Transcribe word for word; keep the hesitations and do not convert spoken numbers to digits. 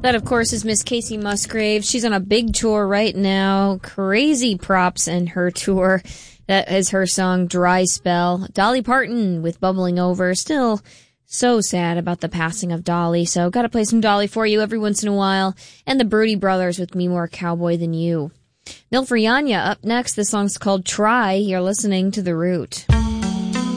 That, of course, is Miss Casey Musgrave. She's on a big tour right now. Crazy props in her tour. That is her song, Dry Spell. Dolly Parton with Bubbling Over. Still so sad about the passing of Dolly, so gotta play some Dolly for you every once in a while. And the Broody Brothers with Me More Cowboy Than You. Milford Yanya up next. This song's called Try. You're listening to The Root.